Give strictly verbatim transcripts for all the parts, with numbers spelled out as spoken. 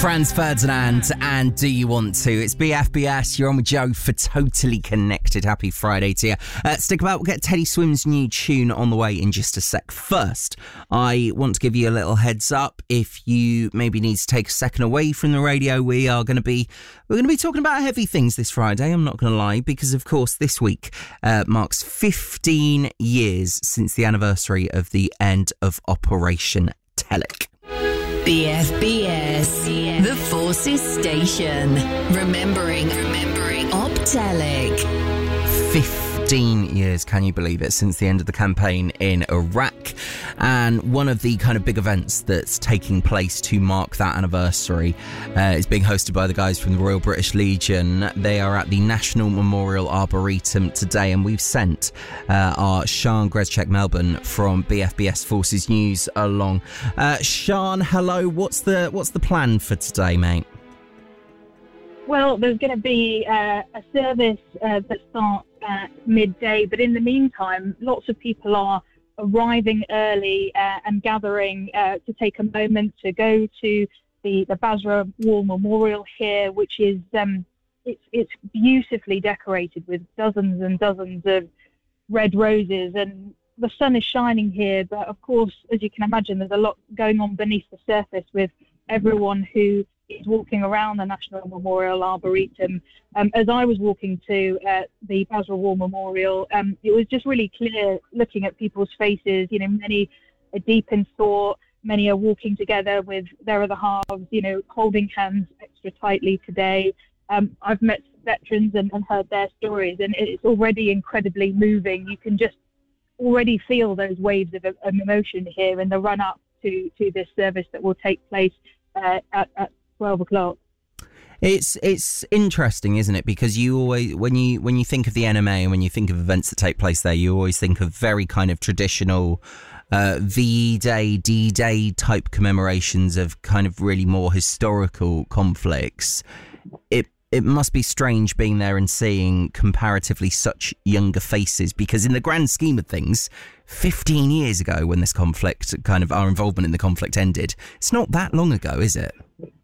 Franz Ferdinand and Do You Want To? It's B F B S. You're on with Joe for Totally Connected. Happy Friday to you. Uh, stick about. We'll get Teddy Swim's new tune on the way in just a sec. First, I want to give you a little heads up. If you maybe need to take a second away from the radio, we are going to be we're going to be talking about heavy things this Friday. I'm not going to lie, because of course this week uh, marks fifteen years since the anniversary of the end of Operation Telic. B F B S, the Forces Station. Remembering, remembering Optelic. fifteen years, can you believe it, since the end of the campaign in Iraq. And one of the kind of big events that's taking place to mark that anniversary uh, is being hosted by the guys from the Royal British Legion. They are at the National Memorial Arboretum today, and we've sent uh, our Sian Grezchek Melbourne from B F B S Forces News along. Uh, Sian, hello. What's the what's the plan for today, mate? Well, there's going to be uh, a service uh, that starts at midday, but in the meantime, lots of people are arriving early uh, and gathering uh, to take a moment to go to the, the Basra War Memorial here, which is um, it's it's beautifully decorated with dozens and dozens of red roses, and the sun is shining here. But of course, as you can imagine, there's a lot going on beneath the surface with everyone who is walking around the National Memorial Arboretum. Um, as I was walking to uh, the Basra War Memorial, um, it was just really clear looking at people's faces. You know, many are deep in thought, many are walking together with their other halves, you know, holding hands extra tightly today. Um, I've met veterans and, and heard their stories, and it's already incredibly moving. You can just already feel those waves of, of emotion here in the run-up to, to this service that will take place uh, at, at twelve o'clock. It's it's interesting, isn't it? Because you always, when you when you think of the N M A and when you think of events that take place there, you always think of very kind of traditional uh, V Day, D-Day type commemorations of kind of really more historical conflicts. It it must be strange being there and seeing comparatively such younger faces, because in the grand scheme of things, fifteen years ago when this conflict, kind of our involvement in the conflict ended, it's not that long ago, is it?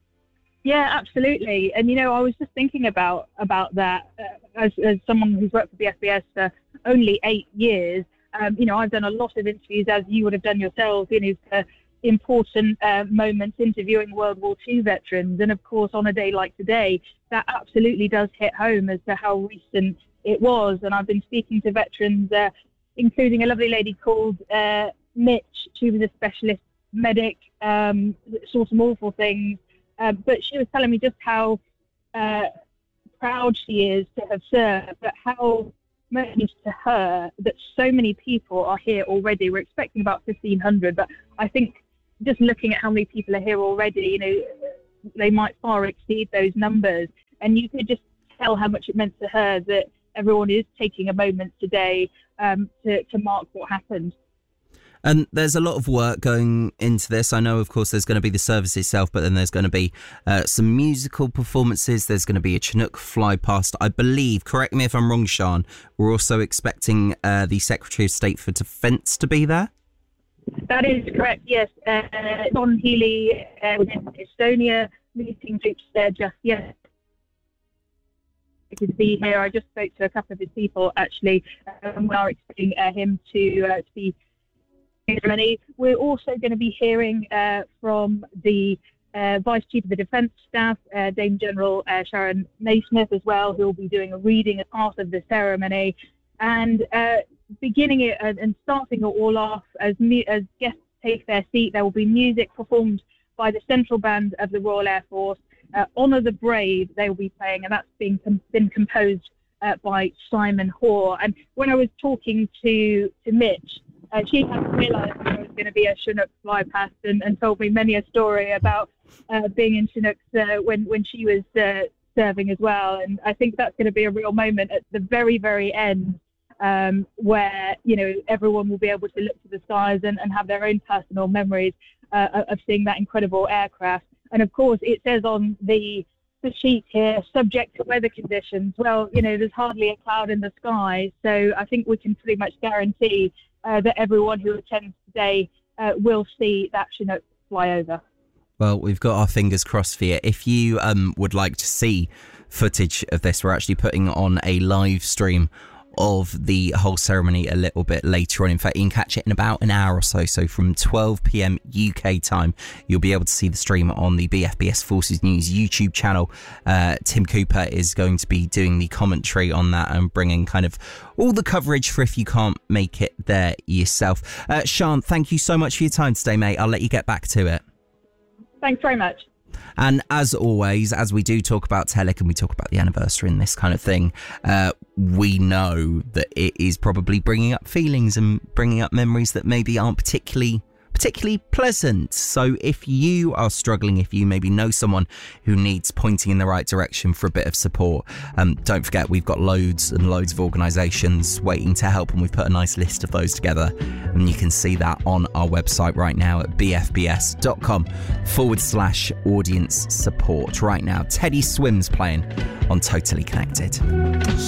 Yeah, absolutely. And, you know, I was just thinking about about that uh, as, as someone who's worked for B F B S for only eight years. Um, you know, I've done a lot of interviews, as you would have done yourself, you know, for important uh, moments, interviewing World War Two veterans. And, of course, on a day like today, that absolutely does hit home as to how recent it was. And I've been speaking to veterans, uh, including a lovely lady called uh, Mitch. She was a specialist medic, um, saw some awful things. Uh, but she was telling me just how uh, proud she is to have served, but how much means to her that so many people are here already. We're expecting about fifteen hundred, but I think just looking at how many people are here already, you know, they might far exceed those numbers. And you could just tell how much it meant to her that everyone is taking a moment today um, to, to mark what happened. And there's a lot of work going into this. I know, of course, there's going to be the service itself, but then there's going to be uh, some musical performances. There's going to be a Chinook fly past. I believe, correct me if I'm wrong, Sian, we're also expecting uh, the Secretary of State for Defence to be there? That is correct, yes. Uh, Don Healy uh, was in Estonia, meeting troops there just yesterday. To be here. I just spoke to a couple of his people, actually, and we are expecting uh, him to, uh, to be Germany. We're also going to be hearing uh, from the uh, Vice Chief of the Defence Staff, uh, Dame General uh, Sharon Naismith as well, who will be doing a reading as part of the ceremony. And uh, beginning it and, and starting it all off, as, mu- as guests take their seat, there will be music performed by the Central Band of the Royal Air Force. Uh, Honour the Brave, they will be playing, and that's being com- been composed uh, by Simon Hoare. And when I was talking to, to Mitch, Uh, she hadn't realised there was going to be a Chinook fly past, and, and told me many a story about uh, being in Chinooks uh, when, when she was uh, serving as well. And I think that's going to be a real moment at the very, very end um, where, you know, everyone will be able to look to the skies and, and have their own personal memories uh, of seeing that incredible aircraft. And, of course, it says on the the sheet here, subject to weather conditions. Well, you know, there's hardly a cloud in the sky, so I think we can pretty much guarantee uh, that everyone who attends today uh, will see that Chinook fly over. Well, we've got our fingers crossed for you. If you um, would like to see footage of this, we're actually putting on a live stream of the whole ceremony a little bit later on. In fact, you can catch it in about an hour or so. So from twelve p.m. U K time, you'll be able to see the stream on the B F B S Forces News YouTube channel. Uh, Tim Cooper is going to be doing the commentary on that and bringing kind of all the coverage for if you can't make it there yourself. Uh, Sian, thank you so much for your time today, mate. I'll let you get back to it. Thanks very much. And as always, as we do talk about Telic and we talk about the anniversary and this kind of thing, uh, we know that it is probably bringing up feelings and bringing up memories that maybe aren't particularly particularly pleasant. So if you are struggling, if you maybe know someone who needs pointing in the right direction for a bit of support, um, don't forget we've got loads and loads of organisations waiting to help, and we've put a nice list of those together, and you can see that on our website right now at bfbs.com forward slash audience support. Right now, Teddy Swims playing on Totally Connected.